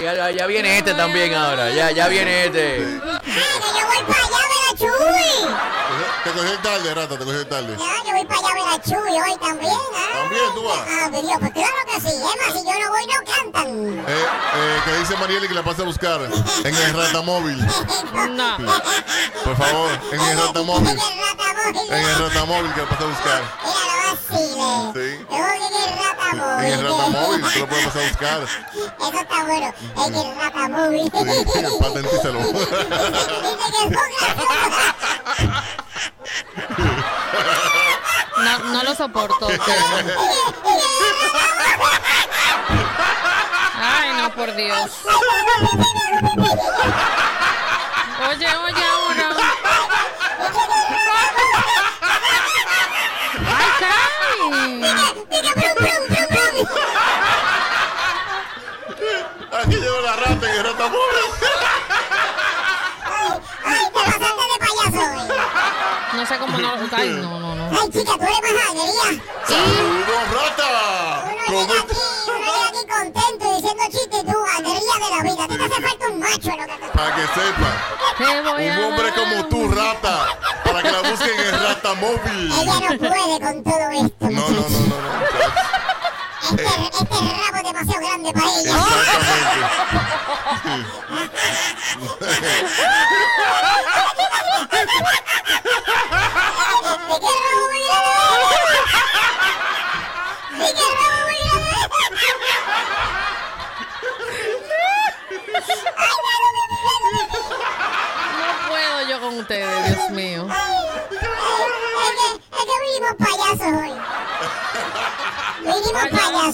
ya viene este también ahora. Ya viene este. Mira, yo voy para allá a ver a Chuy. Te cogí tarde, rata, te cogí tarde. No, yo voy para allá a ver a Chuy hoy también, ¿ah? ¿También tú vas? Ah, Dios, pues claro que sí. Es más, si yo no voy, no cantan. Que dice Marieli que la pase a buscar en el ratamóvil. No. Por favor, en el ratamóvil. En el ratamóvil. En el ratamóvil que la pase a buscar. Mira, no vacile. Sí. En el ratamóvil. En el ratamóvil, tú lo puedes pasar a buscar. Eso está bueno. En el ratamóvil. Sí, patentíselo. Dice que es No lo soporto. Ay, no, por Dios. Oye, ahora. Ay, Cari. Aquí llevo la rata en el ratamóvil. Ay, te pasaste de payaso hoy. No sé cómo no. Ay, no. Ay, chica, tú eres más alegría. ¡Saludos, rata! Uno llega aquí contento y diciendo chistes, tú, alegría de la vida. A ti te hace falta un macho, lo que te... Para que sepa. Te voy Un a hombre dar como tú, rata. Para que la busquen en el ratamóvil. Ella no puede con todo esto. No. Este rabo es demasiado grande para ella. Exactamente. ¿De qué rabo muy grande? ¿De qué rabo muy grande? No puedo yo con ustedes, Dios mío. Es que vinimos payasos hoy. Vinimos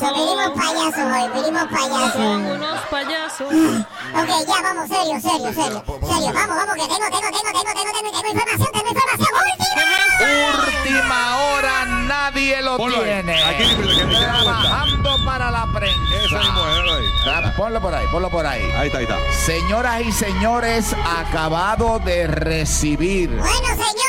payasos Son hoy. unos payasos. Ok, ya, vamos, serio. Vamos, que tengo información. Última hora, nadie lo tiene. Aquí, Trabajando para la prensa. Eso mismo, ahí. Ponlo por ahí. Ahí está. Señoras y señores, acabado de recibir Bueno, señores,